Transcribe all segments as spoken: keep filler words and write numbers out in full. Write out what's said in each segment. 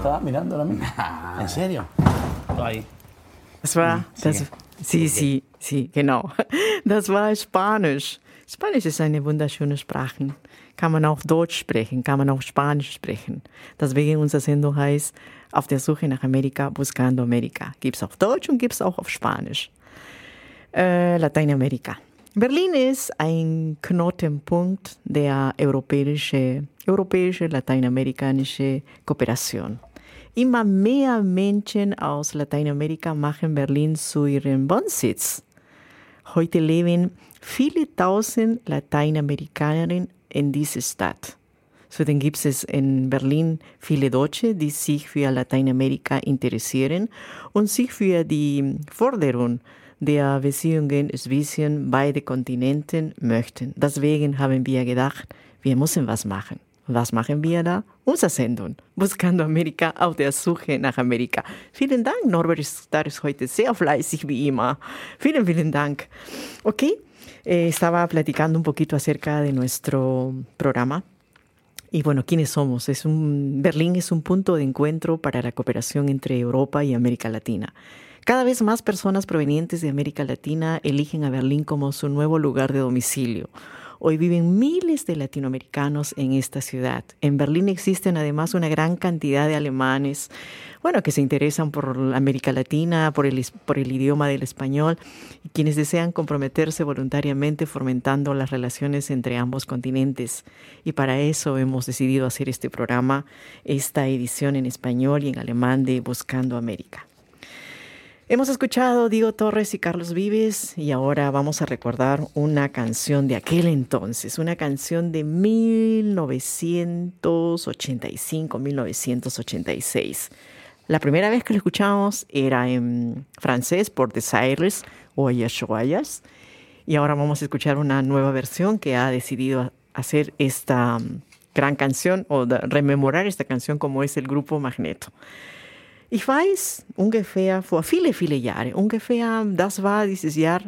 estaba mirando ahora mismo. ¿En serio? Ahí. Das war, das, sí, sí, sí, genau. Das war Spanisch. Spanisch ist eine wunderschöne Sprache. Kann man auch Deutsch sprechen, kann man auch Spanisch sprechen. Deswegen unser Sendung heißt Auf der Suche nach Amerika, Buscando Amerika. Gibt's auf Deutsch und gibt's auch auf Spanisch. Äh, Lateinamerika. Berlin ist ein Knotenpunkt der europäische, europäische lateinamerikanische Kooperation. Immer mehr Menschen aus Lateinamerika machen Berlin zu ihrem Wohnsitz. Heute leben viele tausend Lateinamerikanerinnen in dieser Stadt. Zudem gibt es in Berlin viele Deutsche, die sich für Lateinamerika interessieren und sich für die Förderung der Beziehungen zwischen beiden Kontinenten möchten. Deswegen haben wir gedacht, wir müssen was machen. Was machen wir da? Unsere Sendung, Buscando Amerika, auf der Suche nach Amerika. Vielen Dank, Norbert Star ist heute sehr fleißig wie immer. Vielen, vielen Dank. Okay, eh, estaba platicando un poquito acerca de nuestro programa. Y bueno, ¿quiénes somos? Es un, Berlín es un punto de encuentro para la cooperación entre Europa y América Latina. Cada vez más personas provenientes de América Latina eligen a Berlín como su nuevo lugar de domicilio. Hoy viven miles de latinoamericanos en esta ciudad. En Berlín existen además una gran cantidad de alemanes, bueno, que se interesan por América Latina, por el, por el idioma del español, y quienes desean comprometerse voluntariamente fomentando las relaciones entre ambos continentes. Y para eso hemos decidido hacer este programa, esta edición en español y en alemán de Buscando América. Hemos escuchado Diego Torres y Carlos Vives y ahora vamos a recordar una canción de aquel entonces, una canción de mil novecientos ochenta y cinco, mil novecientos ochenta y seis. La primera vez que lo escuchamos era en francés por The Cyrus, Voyage Voyage, y ahora vamos a escuchar una nueva versión que ha decidido hacer esta gran canción o de rememorar esta canción como es el grupo Magneto. Ich weiß ungefähr vor viele, viele Jahre, ungefähr, das war dieses Jahr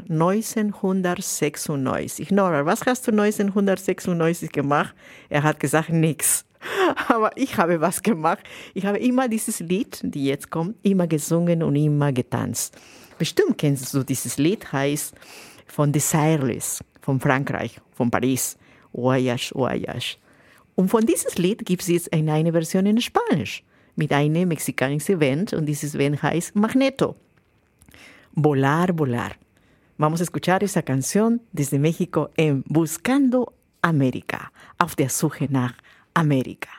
neunzehnhundertsechsundneunzig. Nora, was hast du neunzehnhundertsechsundneunzig gemacht? Er hat gesagt, nichts. Aber ich habe was gemacht. Ich habe immer dieses Lied, die jetzt kommt, immer gesungen und immer getanzt. Bestimmt kennst du dieses Lied, heißt von The Cyrus, von Frankreich, von Paris. Voyage, Voyage. Und von dieses Lied gibt es jetzt eine, eine Version in Spanisch. Mit einer mexicanischen Band und dieses Band heißt Magneto. Volar, volar. Vamos a escuchar esa canción desde México en Buscando América, auf der Suche nach América.